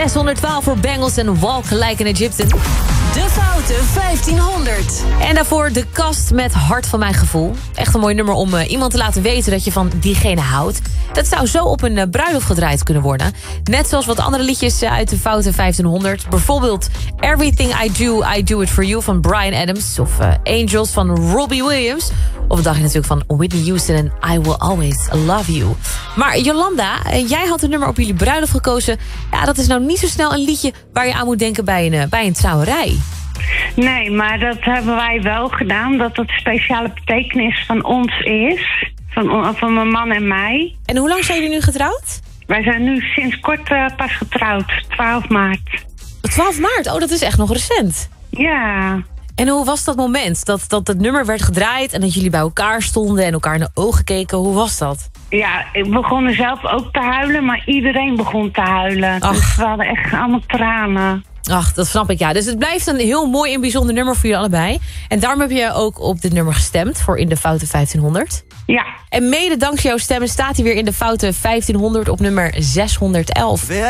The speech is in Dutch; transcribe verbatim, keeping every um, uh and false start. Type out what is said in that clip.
zeshonderdtwaalf voor Bangles en Walk Like an Egyptian. De Foute vijftienhonderd. En daarvoor De Kast met Hart van Mijn Gevoel. Echt een mooi nummer om uh, iemand te laten weten dat je van diegene houdt. Dat zou zo op een uh, bruiloft gedraaid kunnen worden. Net zoals wat andere liedjes uh, uit de Foute vijftienhonderd. Bijvoorbeeld Everything I Do, I Do It For You van Bryan Adams. Of uh, Angels van Robbie Williams. Of dacht je natuurlijk van Whitney Houston en I Will Always Love You. Maar Jolanda, uh, jij had een nummer op jullie bruiloft gekozen. Ja, dat is nou niet zo snel een liedje waar je aan moet denken bij een, uh, bij een trouwerij. Nee, maar dat hebben wij wel gedaan. Dat het speciale betekenis van ons is. Van, van mijn man en mij. En hoe lang zijn jullie nu getrouwd? Wij zijn nu sinds kort uh, pas getrouwd. twaalf maart. twaalf maart? Oh, dat is echt nog recent. Ja. En hoe was dat moment? Dat, dat het nummer werd gedraaid en dat jullie bij elkaar stonden en elkaar in de ogen keken. Hoe was dat? Ja, ik begon zelf ook te huilen, maar iedereen begon te huilen. Ach. Dus we hadden echt allemaal tranen. Ach, dat snap ik, ja. Dus het blijft een heel mooi en bijzonder nummer voor jullie allebei. En daarom heb je ook op dit nummer gestemd voor In de Foute vijftienhonderd. Ja. En mede dankzij jouw stemmen staat hij weer in de Foute vijftienhonderd op nummer zeshonderdelf.